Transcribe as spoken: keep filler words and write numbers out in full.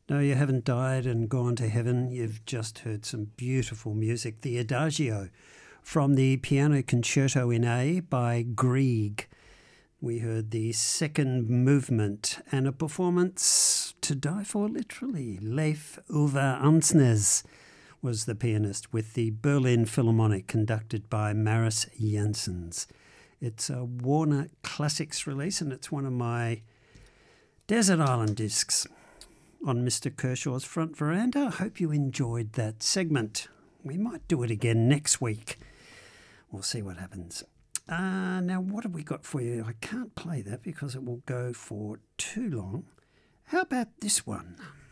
No, you haven't died and gone to heaven. You've just heard some beautiful music. The Adagio from the Piano Concerto in A by Grieg. We heard the second movement and a performance to die for, literally. Leif Ove Ansnes was the pianist with the Berlin Philharmonic, conducted by Maris Janssens. It's a Warner Classics release, and it's one of my Desert Island discs on Mister Kershaw's front veranda. I hope you enjoyed that segment. We might do it again next week. We'll see what happens. Uh, now, what have we got for you? I can't play that because it will go for too long. How about this one?